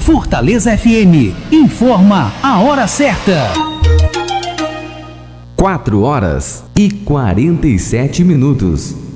Fortaleza FM informa a hora certa. 4 horas e 47 minutos.